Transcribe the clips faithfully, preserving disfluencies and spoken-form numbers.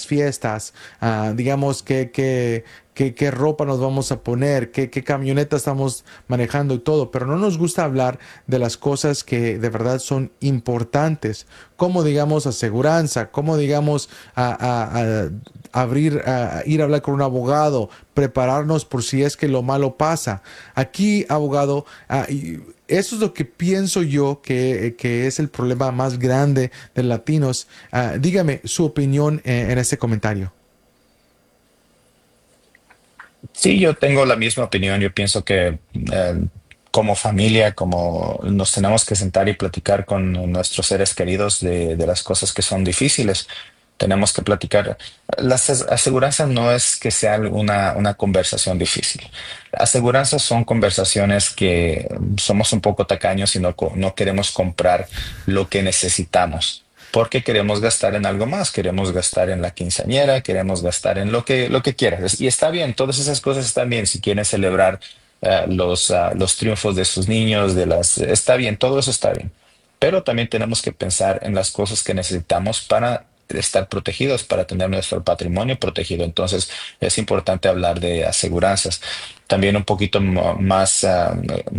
fiestas, ah, digamos que, que, que- qué ropa nos vamos a poner, qué, qué camioneta estamos manejando y todo, pero no nos gusta hablar de las cosas que de verdad son importantes, como digamos aseguranza, como digamos a, a- a abrir, a ir a hablar con un abogado, prepararnos por si es que lo malo pasa. Aquí, abogado, ah, y eso es lo que pienso yo que, que es el problema más grande de latinos. Ah, dígame su opinión en, en este comentario. Sí, yo tengo la misma opinión. Yo pienso que eh, como familia, como nos tenemos que sentar y platicar con nuestros seres queridos de, de las cosas que son difíciles. Tenemos que platicar. Las as- aseguranzas no es que sea una, una conversación difícil. Aseguranzas son conversaciones que somos un poco tacaños y no, co- no queremos comprar lo que necesitamos. Porque queremos gastar en algo más, queremos gastar en la quinceañera, queremos gastar en lo que, lo que quieras. Y está bien, todas esas cosas están bien. Si quieren celebrar eh, los, ah, los triunfos de sus niños, de las, está bien, todo eso está bien. Pero también tenemos que pensar en las cosas que necesitamos para estar protegidos, para tener nuestro patrimonio protegido. Entonces, es importante hablar de aseguranzas. También un poquito mo- más ah,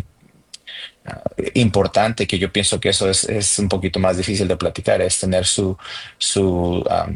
importante, que yo pienso que eso es, es un poquito más difícil de platicar, es tener su, su, um,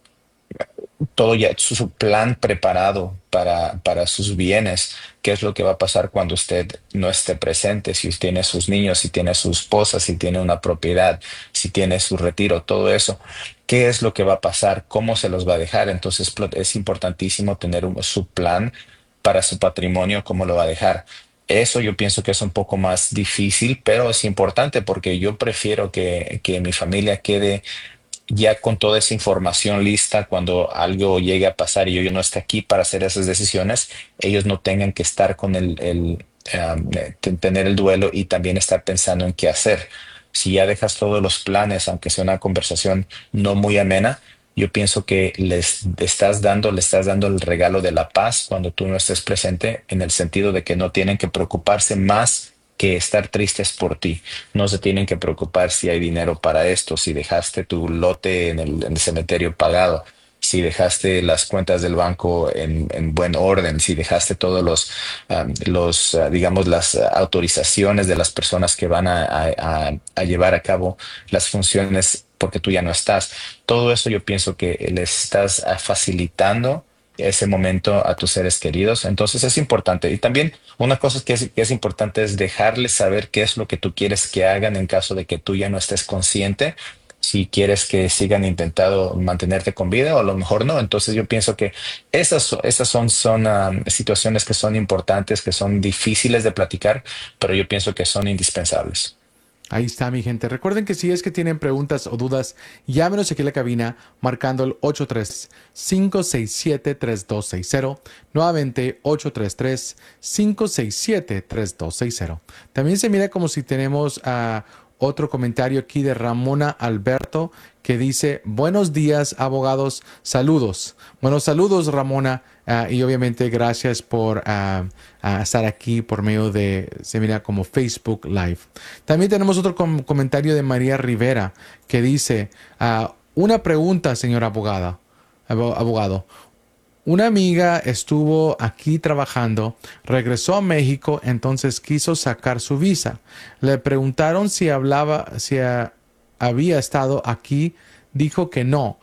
todo ya, su, su plan preparado para, para sus bienes. ¿Qué es lo que va a pasar cuando usted no esté presente? Si usted tiene sus niños, si tiene su esposa, si tiene una propiedad, si tiene su retiro, todo eso. ¿Qué es lo que va a pasar? ¿Cómo se los va a dejar? Entonces pl- es importantísimo tener un- su plan para su patrimonio, cómo lo va a dejar. Eso yo pienso que es un poco más difícil, pero es importante porque yo prefiero que, que mi familia quede ya con toda esa información lista cuando algo llegue a pasar y yo, yo no esté aquí para hacer esas decisiones, ellos no tengan que estar con el, el, um, eh, ten- tener el duelo y también estar pensando en qué hacer. Si ya dejas todos los planes, aunque sea una conversación no muy amena, yo pienso que les estás dando, le estás dando el regalo de la paz cuando tú no estés presente, en el sentido de que no tienen que preocuparse más que estar tristes por ti. No se tienen que preocupar si hay dinero para esto, si dejaste tu lote en el, en el cementerio pagado, si dejaste las cuentas del banco en, en buen orden, si dejaste todos los, um, los uh, digamos, las uh, autorizaciones de las personas que van a, a, a- a llevar a cabo las funciones porque tú ya no estás. Todo eso yo pienso que le estás uh, facilitando ese momento a tus seres queridos. Entonces es importante. Y también una cosa que es, que es importante es dejarles saber qué es lo que tú quieres que hagan en caso de que tú ya no estés consciente. Si quieres que sigan intentando mantenerte con vida o a lo mejor no. Entonces yo pienso que esas, so- esas son, son ah, situaciones que son importantes, que son difíciles de platicar, pero yo pienso que son indispensables. Ahí está, mi gente. Recuerden que si es que tienen preguntas o dudas, llámenos aquí a la cabina marcando el ocho tres tres, cinco seis siete, tres dos seis cero. Nuevamente, ocho tres tres, cinco seis siete, tres dos seis cero. También se mira como si tenemos a otro comentario aquí de Ramona Alberto que dice, buenos días, abogados, saludos. Bueno, saludos, Ramona, ah, y obviamente gracias por ah, ah, estar aquí por medio de, se mira como Facebook Live. También tenemos otro com- comentario de María Rivera que dice, ah, una pregunta, señor abogada, abo- abogado. Una amiga estuvo aquí trabajando, regresó a México, entonces quiso sacar su visa. Le preguntaron si hablaba, si ah, había estado aquí, dijo que no.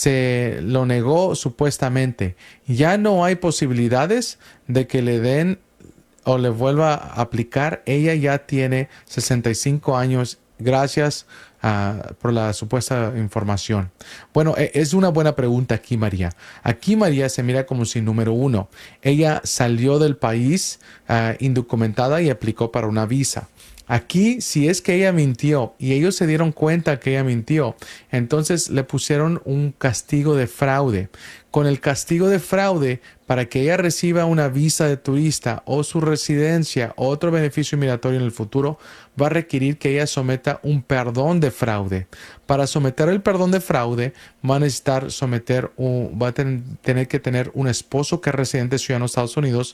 Se lo negó supuestamente. Ya no hay posibilidades de que le den o le vuelva a aplicar. Ella ya tiene sesenta y cinco años. Gracias uh, por la supuesta información. Bueno, e, es una buena pregunta aquí, María. Aquí María se mira como si, número uno, ella salió del país uh, indocumentada y aplicó para una visa. Aquí, si es que ella mintió y ellos se dieron cuenta que ella mintió, entonces le pusieron un castigo de fraude. Con el castigo de fraude, para que ella reciba una visa de turista o su residencia o otro beneficio migratorio en el futuro, va a requerir que ella someta un perdón de fraude. Para someter el perdón de fraude, va a necesitar someter un, va a ten, tener que tener un esposo que es residente ciudadano de Estados Unidos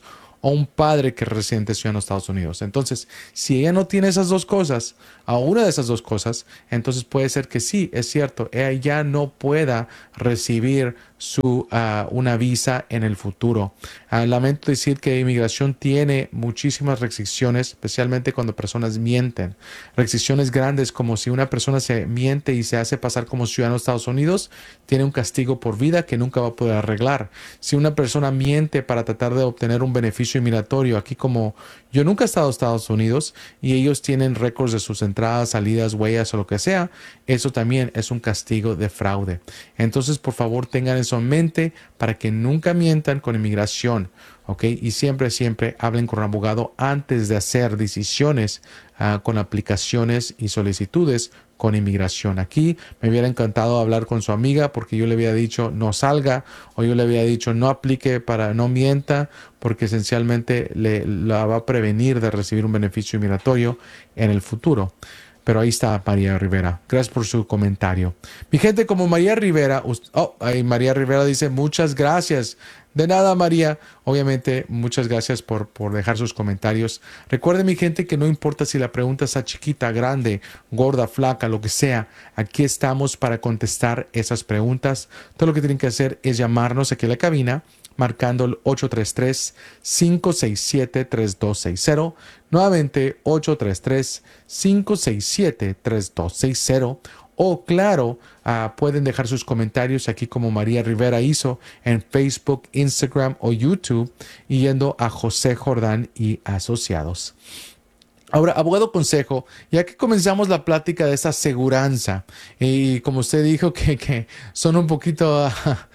o un padre que es residente ciudadano de Estados Unidos. Entonces, si ella no tiene esas dos cosas, a una de esas dos cosas, entonces puede ser que sí, es cierto, ella ya no pueda recibir su, uh, una visa en el futuro. Uh, lamento decir que inmigración tiene muchísimas restricciones, especialmente cuando personas mienten. Restricciones grandes como si una persona se miente y se hace pasar como ciudadano de Estados Unidos, tiene un castigo por vida que nunca va a poder arreglar. Si una persona miente para tratar de obtener un beneficio inmigratorio, aquí como yo nunca he estado en Estados Unidos y ellos tienen récords de sus entradas, salidas, huellas o lo que sea, eso también es un castigo de fraude. Entonces, por favor, tengan eso en mente para que nunca mientan con inmigración, ¿ok? Y siempre, siempre hablen con un abogado antes de hacer decisiones uh, con aplicaciones y solicitudes con inmigración. Aquí me hubiera encantado hablar con su amiga porque yo le había dicho no salga o yo le había dicho no aplique para no mienta porque esencialmente le, la va a prevenir de recibir un beneficio inmigratorio en el futuro. Pero ahí está María Rivera. Gracias por su comentario. Mi gente, como María Rivera, oh, ahí María Rivera dice muchas gracias. De nada, María. Obviamente, muchas gracias por, por dejar sus comentarios. Recuerden, mi gente, que no importa si la pregunta está chiquita, grande, gorda, flaca, lo que sea. Aquí estamos para contestar esas preguntas. Todo lo que tienen que hacer es llamarnos aquí a la cabina, marcando el ocho tres tres, cinco seis siete, tres dos seis cero. Nuevamente, ocho tres tres, cinco seis siete, tres dos seis cero. O claro, uh, pueden dejar sus comentarios aquí como María Rivera hizo en Facebook, Instagram o YouTube yendo a José Jordán y Asociados. Ahora, abogado consejo, ya que comenzamos la plática de esa aseguranza y como usted dijo que, que son un poquito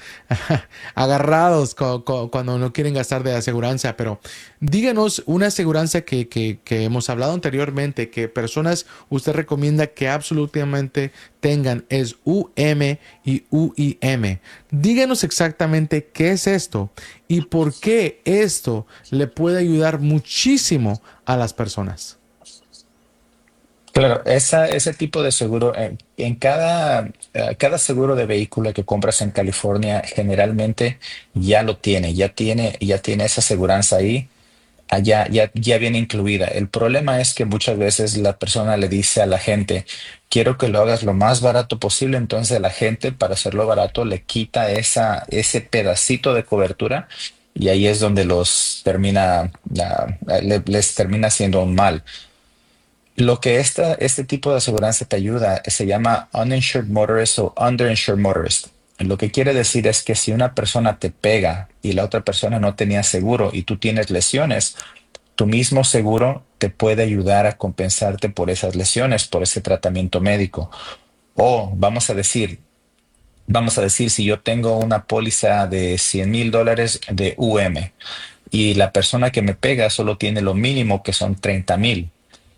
agarrados co, co, cuando no quieren gastar de aseguranza, pero díganos una aseguranza que, que, que hemos hablado anteriormente, que personas usted recomienda que absolutamente tengan, es U M y U I M. Díganos exactamente qué es esto y por qué esto le puede ayudar muchísimo a las personas. Claro, esa, ese tipo de seguro, eh, en cada, eh, cada seguro de vehículo que compras en California generalmente ya lo tiene, ya tiene, ya tiene esa aseguranza ahí, allá ya, ya viene incluida. El problema es que muchas veces la persona le dice a la gente, quiero que lo hagas lo más barato posible, entonces la gente para hacerlo barato le quita esa, ese pedacito de cobertura y ahí es donde los termina, la- le- les termina haciendo un mal. Lo que esta, este tipo de aseguranza te ayuda se llama uninsured motorist o underinsured motorist. Lo que quiere decir es que si una persona te pega y la otra persona no tenía seguro y tú tienes lesiones, tu mismo seguro te puede ayudar a compensarte por esas lesiones, por ese tratamiento médico. O vamos a decir, vamos a decir, si yo tengo una póliza de cien mil dólares de U M y la persona que me pega solo tiene lo mínimo que son treinta mil,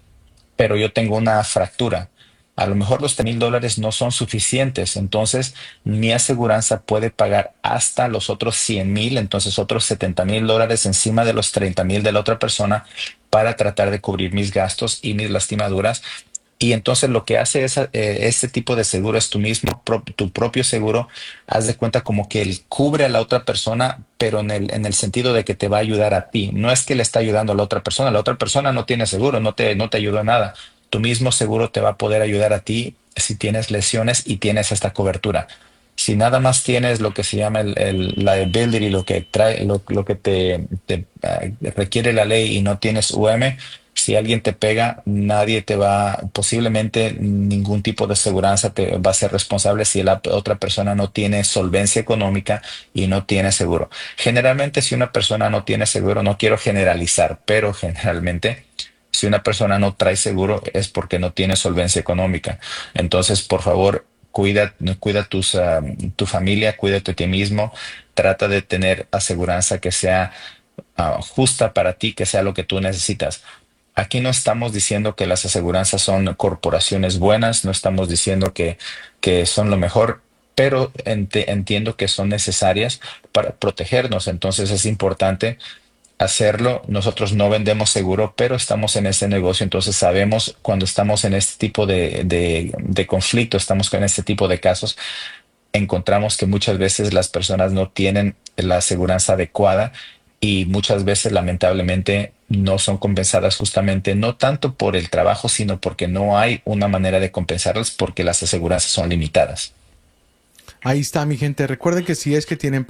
pero yo tengo una fractura. A lo mejor los mil dólares no son suficientes, entonces mi aseguranza puede pagar hasta los otros cien mil, entonces otros setenta mil dólares encima de los treinta mil de la otra persona para tratar de cubrir mis gastos y mis lastimaduras. Y entonces lo que hace esa, eh, este tipo de seguro es tu mismo, pro- tu propio seguro, haz de cuenta como que él cubre a la otra persona, pero en el, en el sentido de que te va a ayudar a ti. No es que le está ayudando a la otra persona, la otra persona no tiene seguro, no te, no te ayuda a nada. Tu mismo seguro te va a poder ayudar a ti si tienes lesiones y tienes esta cobertura. Si nada más tienes lo que se llama el, el liability, lo que trae, lo, lo que te, te, eh, requiere la ley y no tienes U M, si alguien te pega, nadie te va, posiblemente ningún tipo de aseguranza te va a ser responsable si la otra persona no tiene solvencia económica y no tiene seguro. Generalmente, si una persona no tiene seguro, no quiero generalizar, pero generalmente, si una persona no trae seguro es porque no tiene solvencia económica. Entonces, por favor, cuida, cuida tus, ah, tu familia, cuídate a ti mismo, trata de tener aseguranza que sea ah, justa para ti, que sea lo que tú necesitas. Aquí no estamos diciendo que las aseguranzas son corporaciones buenas, no estamos diciendo que, que son lo mejor, pero ente- entiendo que son necesarias para protegernos. Entonces es importante hacerlo. Nosotros no vendemos seguro, pero estamos en este negocio, entonces sabemos cuando estamos en este tipo de, de, de conflicto, estamos con este tipo de casos, encontramos que muchas veces las personas no tienen la aseguranza adecuada y muchas veces lamentablemente no son compensadas justamente no tanto por el trabajo, sino porque no hay una manera de compensarlas porque las aseguranzas son limitadas. Ahí está, mi gente. Recuerden que si es que tienen